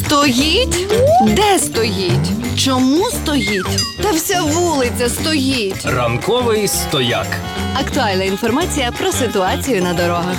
Стоїть? Де стоїть? Чому стоїть? Та вся вулиця стоїть. Ранковий стояк. Актуальна інформація про ситуацію на дорогах.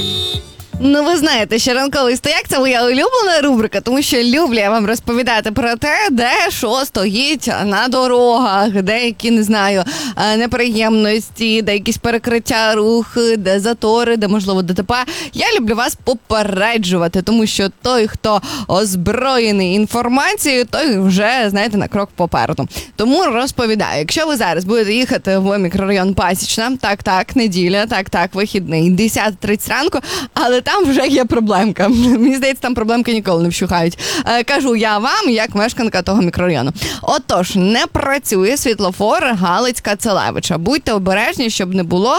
Ну, ви знаєте, що ранковий стояк – це моя улюблена рубрика, тому що люблю я вам розповідати про те, де що стоїть на дорогах, де які, не знаю, неприємності, де якісь перекриття руху, де затори, де, можливо, ДТП. Я люблю вас попереджувати, тому що той, хто озброєний інформацією, той вже, знаєте, на крок попереду. Тому розповідаю, якщо ви зараз будете їхати в мікрорайон Пасічна, так, неділя, так, вихідний, 10:30 ранку, але там вже є проблемка. Мені здається, там проблемки ніколи не вщухають. Кажу я вам, як мешканка того мікрорайону. Отож, не працює світлофор Галицька-Целевича. Будьте обережні, щоб не було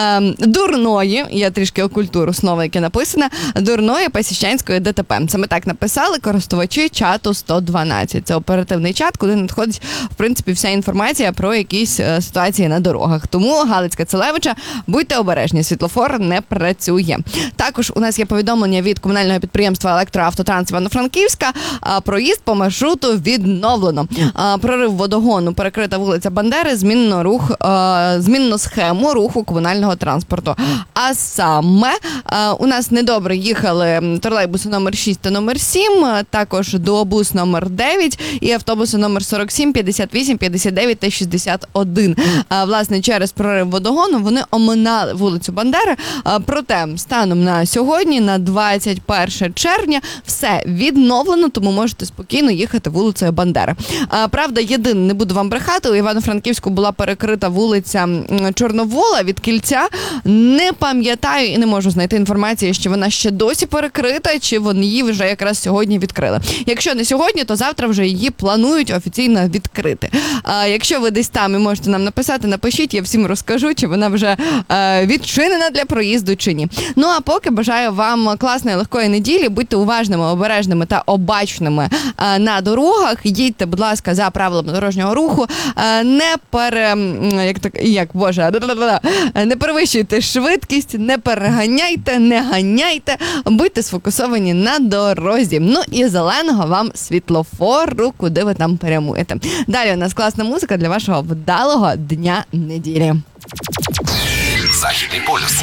дурної, я трішки окультуру знову, яке написано, дурної пасічнянської ДТП. Саме так написали користувачі чату 112. Це оперативний чат, куди надходить, в принципі, вся інформація про якісь ситуації на дорогах. Тому Галицька-Целевича, будьте обережні, світлофор не працює. Також у нас є повідомлення від комунального підприємства «Електроавтотранс» Івано-Франківська. Проїзд по маршруту відновлено. Прорив водогону, перекрита вулиця Бандери, змінено схему руху комунального транспорту. А саме у нас недобре їхали тролейбуси номер 6 та номер 7, також дуобус номер 9 і автобуси номер 47, 58, 59 та 61. Власне, через прорив водогону вони оминали вулицю Бандери. Проте, станом на сьогодні, на 21 червня, все відновлено, тому можете спокійно їхати вулицею Бандери. Правда, єдине, не буду вам брехати, у Івано-Франківську була перекрита вулиця Чорновола від Кільця. Не пам'ятаю і не можу знайти інформацію, що вона ще досі перекрита, чи вони її вже якраз сьогодні відкрили. Якщо не сьогодні, то завтра вже її планують офіційно відкрити. Якщо ви десь там і можете нам написати, напишіть, я всім розкажу, чи вона вже відчинена для проїзду, чи ні. Ну, а поки бажаю вам класної, легкої неділі, будьте уважними, обережними та обачними на дорогах, їдьте, будь ласка, за правилами дорожнього руху, не перевищуйте швидкість, не переганяйте, не ганяйте, будьте сфокусовані на дорозі. Ну і зеленого вам світлофору, куди ви там прямуєте. Далі у нас класна музика для вашого вдалого дня неділі. Західний полюс.